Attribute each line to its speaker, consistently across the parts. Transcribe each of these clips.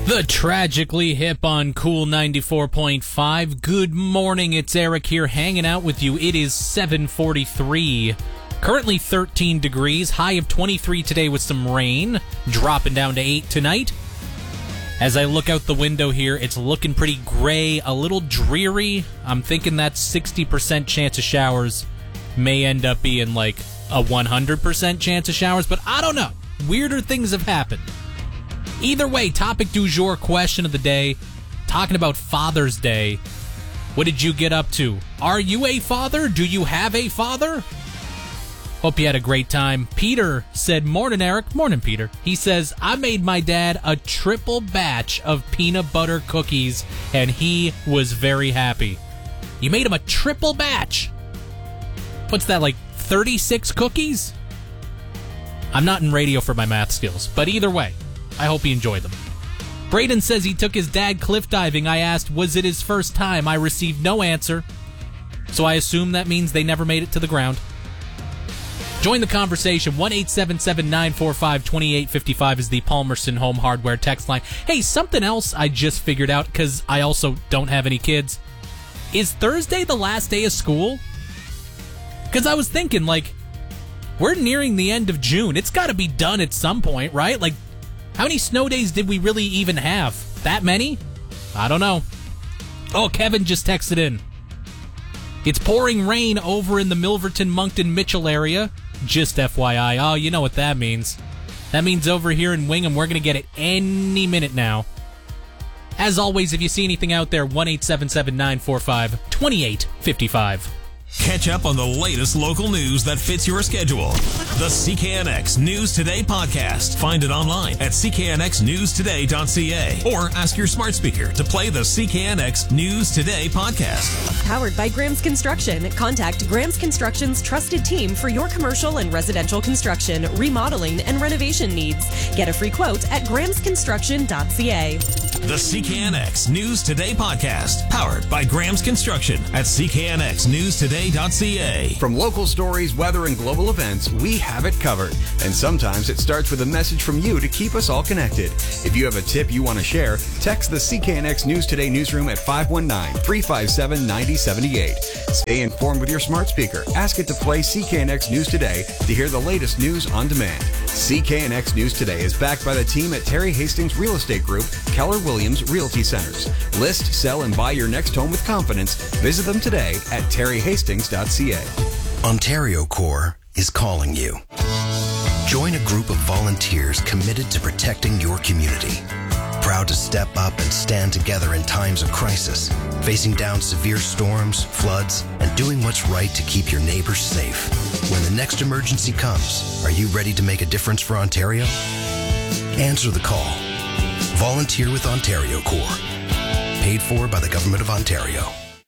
Speaker 1: The Tragically Hip on Cool 94.5. Good morning, it's Eric here hanging out with you. It is 7:43. Currently 13 degrees, high of 23 today with some rain, dropping down to 8 tonight. As I look out the window here, it's looking pretty gray, a little dreary. I'm thinking that 60% chance of showers may end up being like a 100% chance of showers, but I don't know. Weirder things have happened. Either way, topic du jour, question of the day, talking about Father's Day. What did you get up to? Are you a father? Do you have a father? Hope you had a great time. Peter said, morning, Eric. Morning, Peter. He says, I made my dad a triple batch of peanut butter cookies, and he was very happy. You made him a triple batch? What's that, like 36 cookies? I'm not in radio for my math skills, but either way, I hope he enjoyed them. Braden says he took his dad cliff diving. I asked, was it his first time? I received no answer, so I assume that means they never made it to the ground. Join the conversation. 1-877-945-2855 is the Palmerston Home Hardware text line. Hey, something else I just figured out, because I also don't have any kids. Is Thursday the last day of school? Because I was thinking, like, we're nearing the end of June. It's got to be done at some point, right? Like, how many snow days did we really even have? That many? I don't know. Oh, Kevin just texted in. It's pouring rain over in the Milverton, Moncton, Mitchell area. Just FYI. Oh, you know what that means. That means over here in Wingham, we're going to get it any minute now. As always, if you see anything out there, 1-877-945-2855.
Speaker 2: Catch up on the latest local news that fits your schedule. The CKNX News Today podcast. Find it online at cknxnewstoday.ca or ask your smart speaker to play the CKNX News Today podcast.
Speaker 3: Powered by Graham's Construction. Contact Graham's Construction's trusted team for your commercial and residential construction, remodeling, and renovation needs. Get a free quote at grahamsconstruction.ca.
Speaker 2: The CKNX News Today podcast. Powered by Graham's Construction at cknxnewstoday.ca.
Speaker 4: From local stories, weather, and global events, we have it covered. And sometimes it starts with a message from you to keep us all connected. If you have a tip you want to share, text the CKNX News Today newsroom at 519-357-9078. Stay informed with your smart speaker. Ask it to play CKNX News Today to hear the latest news on demand. CKNX News Today is backed by the team at Terry Hastings Real Estate Group, Keller Williams Realty Centers. List, sell, and buy your next home with confidence. Visit them today at terryhastings.ca.
Speaker 5: Ontario Corps is calling you. Join a group of volunteers committed to protecting your community. Proud to step up and stand together in times of crisis, facing down severe storms, floods, and doing what's right to keep your neighbors safe. When the next emergency comes, are you ready to make a difference for Ontario? Answer the call. Volunteer with Ontario Corps. Paid for by the Government of Ontario.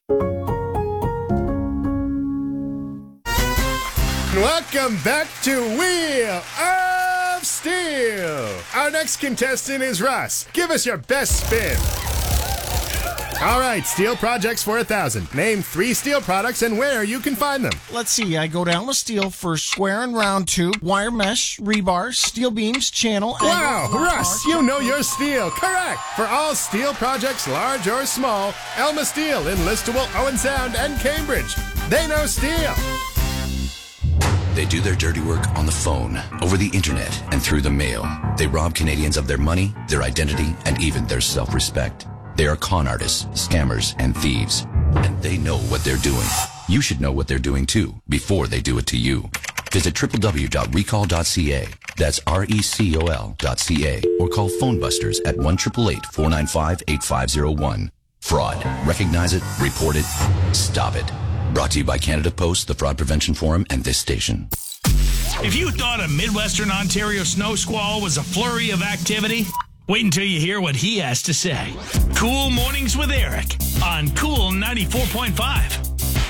Speaker 6: Welcome back to Wheel of Steel. Our next contestant is Russ. Give us your best spin. All right, steel projects for 1,000. Name 3 steel products and where you can find them.
Speaker 7: Let's see, I go down with steel for square and round tube, wire mesh, rebar, steel beams, channel.
Speaker 6: Wow, Russ, you know your steel. Correct. For all steel projects, large or small, Elma Steel in Listowel, Owen Sound, and Cambridge. They know steel.
Speaker 8: They do their dirty work on the phone, over the internet, and through the mail. They rob Canadians of their money, their identity, and even their self-respect. They are con artists, scammers, and thieves. And they know what they're doing. You should know what they're doing too, before they do it to you. Visit www.recall.ca. That's RECOL.ca. Or call Phonebusters at 1-888-495-8501. Fraud. Recognize it, report it, stop it. Brought to you by Canada Post, the Fraud Prevention Forum, and this station.
Speaker 9: If you thought a Midwestern Ontario snow squall was a flurry of activity, wait until you hear what he has to say. Cool Mornings with Eric on Cool 94.5.